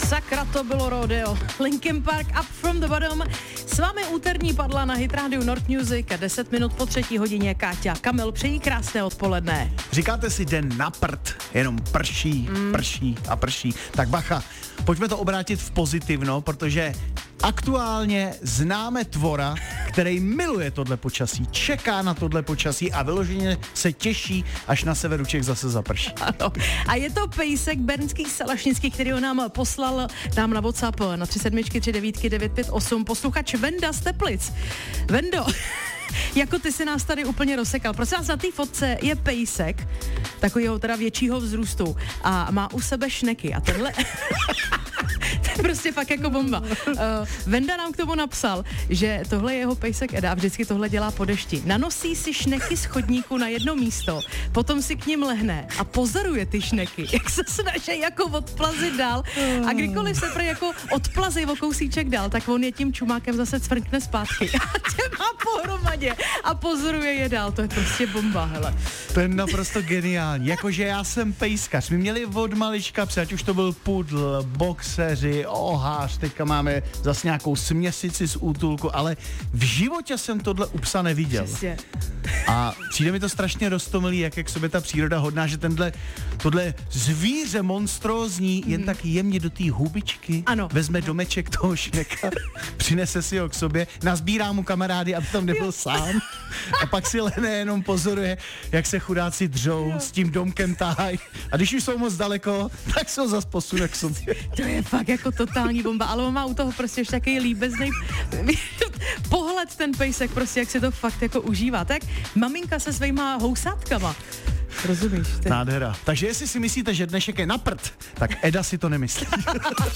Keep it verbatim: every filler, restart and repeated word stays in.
Sakra, to bylo rodeo. Linkin Park, Up from the Bottom. S vámi úterní padla na Hit Radio North Music a deset minut po třetí hodině Káťa Kamil přejí krásné odpoledne. Říkáte si den na prd, jenom prší, mm. prší a prší. Tak bacha, pojďme to obrátit v pozitivno, protože aktuálně známe tvora, který miluje tohle počasí, čeká na tohle počasí a vyloženě se těší, až na severu Čech zase zaprší. Ano. A je to pejsek bernský Salašnický, který ho nám poslal nám na WhatsApp na tři sedm tři devět devět pět osm, posluchač Venda z Teplic. Vendo, jako ty si nás tady úplně rozsekal. Prosím vás, na té fotce je pejsek, takového teda většího vzrůstu a má u sebe šneky a tenhle... To je prostě fakt jako bomba. Uh, Venda nám k tomu napsal, že tohle je jeho pejsek Eda a vždycky tohle dělá po dešti. Nanosí si šneky z chodníku na jedno místo, potom si k nim lehne a pozoruje ty šneky, jak se snaží jako odplazit dál a kdykoliv se prý jako odplazí o kousíček dál, tak on je tím čumákem zase cvrkne zpátky a tě má pohromadě a pozoruje je dál. To je prostě bomba, hele. To je naprosto geniální. Jakože já jsem pejskař. My měli od malička, ať už to byl pudl, boxeři, ohář, teďka máme zase nějakou směsici z útulku, ale v životě jsem tohle u psa neviděl. Přesně. A přijde mi to strašně roztomilý, jak je k sobě ta příroda hodná, že tenhle, tohle zvíře monstrózní mm. jen tak jemně do té hubičky ano. vezme domeček toho šneka, přinese si ho k sobě, nazbírá mu kamarády, aby tam nebyl sám a pak si lehne jenom pozoruje, jak se chudáci dřou, jo. s tím domkem tahají a když už jsou moc daleko, tak se ho zas posune k sobě. To je fakt jako totální bomba, ale on má u toho prostě ještě takový líbezný pohled ten pejsek, prostě jak si to fakt jako užívá. Tak maminka se svýma housátkama. Rozumíš? Ty? Nádhera. Takže jestli si myslíte, že dnešek je na prd, tak Eda si to nemyslí.